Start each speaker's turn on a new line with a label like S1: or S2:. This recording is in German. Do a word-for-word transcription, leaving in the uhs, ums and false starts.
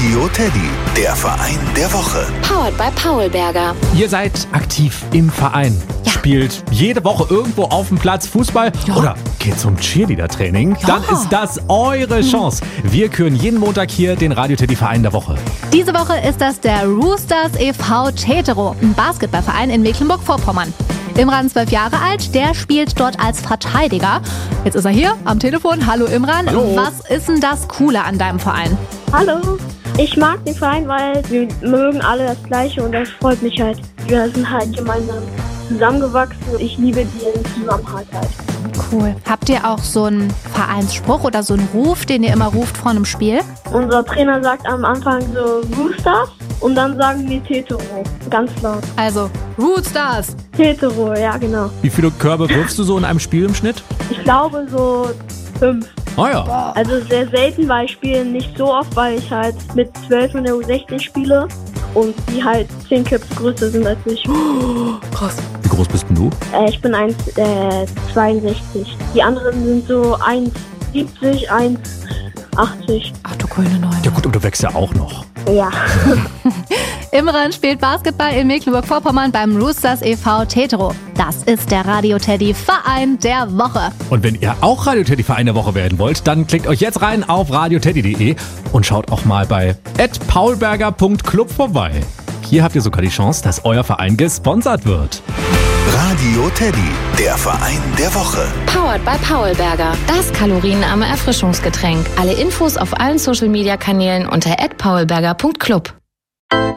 S1: Radio Teddy, der Verein der Woche.
S2: Powered by Paulberger.
S3: Ihr seid aktiv im Verein.
S2: Ja.
S3: Spielt jede Woche irgendwo auf dem Platz Fußball
S2: Ja.
S3: oder geht zum Cheerleader-Training.
S2: Ja.
S3: Dann ist das eure Chance. Wir küren jeden Montag hier den Radio Teddy Verein der Woche.
S4: Diese Woche ist das der Roosters e V Tetero, ein Basketballverein in Mecklenburg-Vorpommern. Imran, zwölf Jahre alt, der spielt dort als Verteidiger. Jetzt ist er hier am Telefon. Hallo Imran,
S3: Hallo.
S4: Was ist denn das Coole an deinem Verein?
S5: Hallo, ich mag den Verein, weil wir mögen alle das Gleiche und das freut mich halt. Wir sind halt gemeinsam zusammengewachsen und ich liebe den Zusammenhalt halt.
S4: Cool. Habt ihr auch so einen Vereinsspruch oder so einen Ruf, den ihr immer ruft vor einem Spiel?
S5: Unser Trainer sagt am Anfang so Roosters und dann sagen wir Tetero, ganz laut.
S4: Also, Roosters!
S5: Tetero, ja genau.
S3: Wie viele Körbe wirfst du so in einem Spiel im Schnitt?
S5: Ich glaube so fünf.
S3: Oh ja.
S5: Also sehr selten, weil ich spiele nicht so oft, weil ich halt mit zwölf in der U sechzehn spiele und die halt zehn Köpfe größer sind als ich.
S3: Krass. Wie groß bist denn du?
S5: Äh, ich bin eins Komma zweiundsechzig. Die anderen sind so eins Komma siebzig, eins Komma achtzig.
S4: Ach du grüne Neune.
S3: Ja gut, aber du wächst ja auch noch.
S5: Ja.
S4: Imran spielt Basketball in Mecklenburg-Vorpommern beim Roosters e V Tetero. Das ist der Radio Teddy Verein der Woche.
S3: Und wenn ihr auch Radio Teddy Verein der Woche werden wollt, dann klickt euch jetzt rein auf radioteddy punkt de und schaut auch mal bei at paulberger punkt club vorbei. Hier habt ihr sogar die Chance, dass euer Verein gesponsert wird.
S1: Radio Teddy, der Verein der Woche.
S2: Powered by Paulberger. Das kalorienarme Erfrischungsgetränk. Alle Infos auf allen Social Media Kanälen unter at paulberger punkt club.